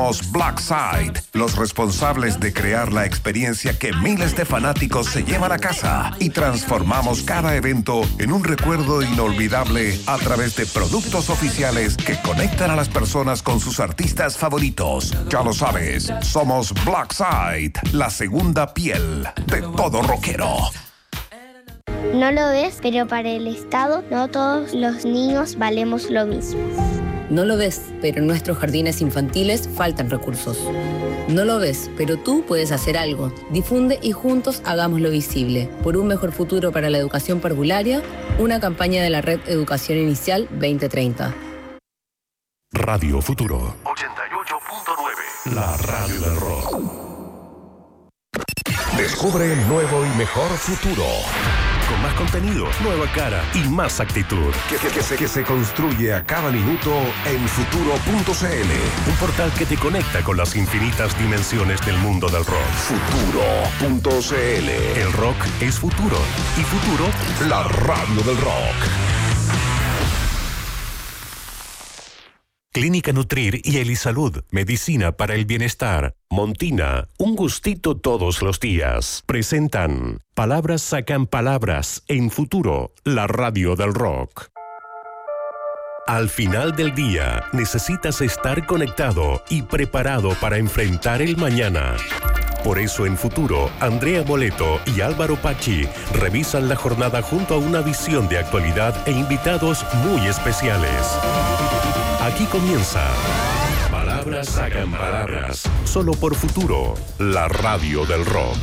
Somos Blackside, los responsables de crear la experiencia que miles de fanáticos se llevan a casa y transformamos cada evento en un recuerdo inolvidable a través de productos oficiales que conectan a las personas con sus artistas favoritos. Ya lo sabes, somos Blackside, la segunda piel de todo rockero. No lo ves, pero para el Estado no todos los niños valemos lo mismo. No lo ves, pero en nuestros jardines infantiles faltan recursos. No lo ves, pero tú puedes hacer algo. Difunde y juntos hagámoslo visible. Por un mejor futuro para la educación parvularia, una campaña de la Red Educación Inicial 2030. Radio Futuro 88.9, la radio del rock. Descubre el nuevo y mejor futuro. Con más contenido, nueva cara y más actitud. Que se construye a cada minuto en futuro.cl. Un portal que te conecta con las infinitas dimensiones del mundo del rock. Futuro.cl. El rock es futuro. Y futuro, la radio del rock. Clínica Nutrir y Elisalud, medicina para el bienestar. Montina, un gustito todos los días. Presentan Palabras sacan palabras en Futuro, la radio del rock. Al final del día, necesitas estar conectado y preparado para enfrentar el mañana. Por eso en Futuro, Andrea Moleto y Álvaro Pachi revisan la jornada junto a una visión de actualidad e invitados muy especiales. Aquí comienza Palabras sacan palabras, solo por Futuro, la radio del rock.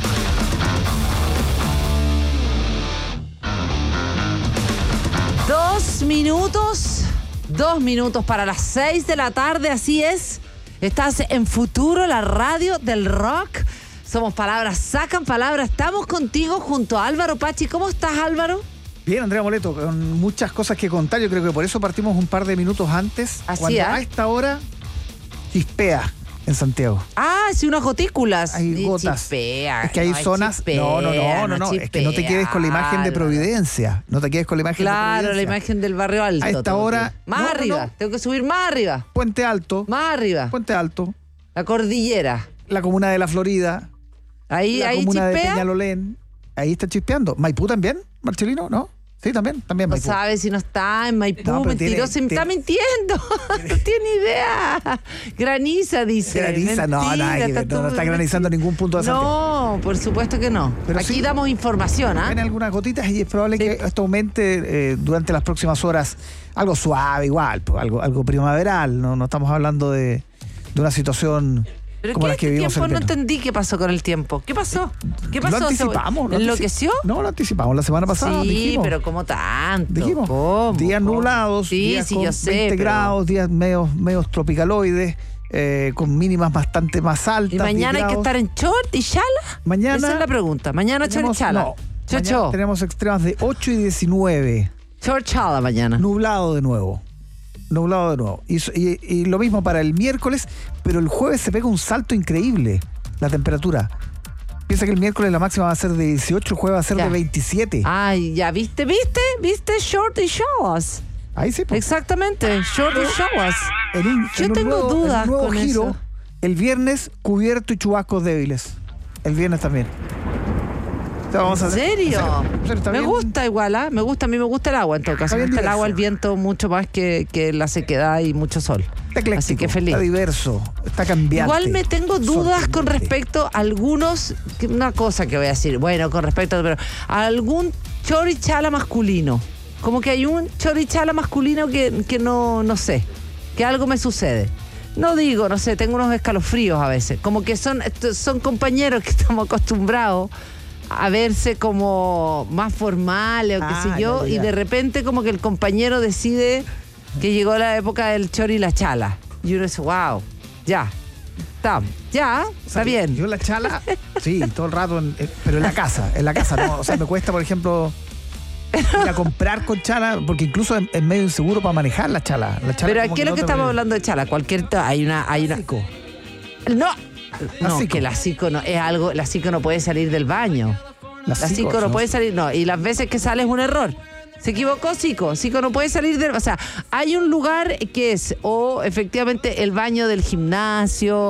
Dos minutos para las 6 de la tarde, así es. Estás en Futuro, la radio del rock. Somos Palabras sacan palabras. Estamos contigo junto a Álvaro Pachi. ¿Cómo estás, Álvaro? Bien, Andrea Moleto, con muchas cosas que contar. Yo creo que por eso partimos un par de minutos antes. Así cuando es. a esta hora chispea en Santiago. Ah, sí, unas gotículas. Hay gotas. Chispea. Es que hay zonas. Chispea, No. Es que no te quedes con la imagen de Providencia. No te quedes con la imagen de Providencia. Claro, la imagen del barrio alto. A esta hora. Más arriba. Tengo que subir más arriba. Puente Alto. Más arriba. Puente Alto. La cordillera. La comuna de La Florida. Ahí comuna de chispea. Peñalolén. Ahí está chispeando. ¿Maipú también, Marcelino? ¿No? Sí, también No Maipú. sabe si no está en Maipú, No, pero mentiroso, me está mintiendo. No tiene idea. Graniza, dice. Graniza, Mentira, no está granizando en ningún punto de Santiago. No, por supuesto que no. Pero aquí sí, damos información, ¿ah? ven algunas gotitas y es probable que esto aumente durante las próximas horas. Algo suave igual, pues, algo primaveral. No estamos hablando de una situación ¿Pero como qué la que este vivimos tiempo? en No verano. entendí qué pasó con el tiempo. ¿Qué pasó? Lo anticipamos. ¿Enloqueció? No, lo anticipamos la semana pasada. Sí, dijimos. pero ¿cómo tanto? Dijimos. ¿Cómo? Días ¿Cómo? nublados, Sí, días sí, con yo sé, 20 pero- grados, días medios tropicaloides, con mínimas bastante más altas. ¿Y mañana 10 hay que grados. estar en short y chala? Mañana Esa es la pregunta. ¿Mañana short y tenemos- chala? No, Chocho. mañana tenemos extremas de 8 y 19. Short chala mañana. Nublado de nuevo. Y lo mismo para el miércoles, pero el jueves se pega un salto increíble la temperatura. Piensa que el miércoles la máxima va a ser de 18, el jueves va a ser Ya. de 27. Ay, ya, ¿viste? Short y showers. Ahí sí. pues. Exactamente, short y showers. Yo en un tengo nuevo, dudas en un nuevo con giro, eso. el viernes cubierto y chubascos débiles. El viernes también. O sea, vamos a ¿En hacer- serio? en serio, está Me bien. gusta igual, ¿ah? A mí me gusta el agua en todo caso. Está Me bien gusta el agua, el diverso. viento mucho más que la sequedad y mucho sol. Está ecléctico, Así que feliz. está diverso, está cambiante. Igual me tengo dudas con sorprendente. respecto a algunos, una cosa que voy a decir, bueno, con respecto a algún chorichala masculino. Como que hay un chorichala masculino que no sé, que algo me sucede. No digo, no sé, tengo unos escalofríos a veces. Como que son compañeros que estamos acostumbrados a verse como más formales o qué sé yo, ya. y de repente como que el compañero decide que llegó la época del chori y la chala. Y uno dice, wow, ya, está bien. Yo la chala, sí, todo el rato, pero en la casa, ¿no? O sea, me cuesta, por ejemplo, ir a comprar con chala, porque incluso es medio inseguro para manejar la chala. Pero como aquí es lo no que te- estamos hablando de chala. Hay una. Clásico. No, Clásico. que la psico no es algo. La psico no puede salir del baño. La psico no puede salir. No, y las veces que sale es un error. Se equivocó Zico no puede salir del... O sea, hay un lugar que es o efectivamente el baño del gimnasio